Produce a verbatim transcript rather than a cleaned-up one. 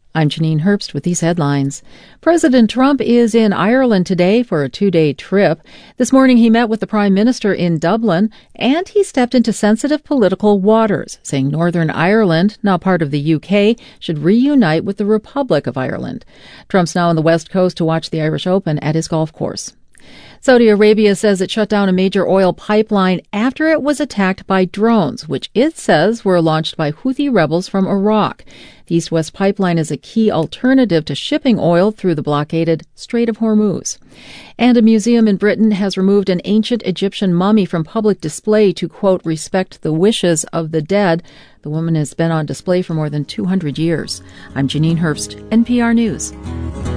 I'm Janine Herbst with these headlines. President Trump is in Ireland today for a two-day trip. This morning he met with the Prime Minister in Dublin, and he stepped into sensitive political waters, saying Northern Ireland, now part of the U K, should reunite with the Republic of Ireland. Trump's now on the West Coast to watch the Irish Open at his golf course. Saudi Arabia says it shut down a major oil pipeline after it was attacked by drones, which it says were launched by Houthi rebels from Iraq. The East-West pipeline is a key alternative to shipping oil through the blockaded Strait of Hormuz. And a museum in Britain has removed an ancient Egyptian mummy from public display to, quote, respect the wishes of the dead. The woman has been on display for more than two hundred years. I'm Janine Herbst, N P R News.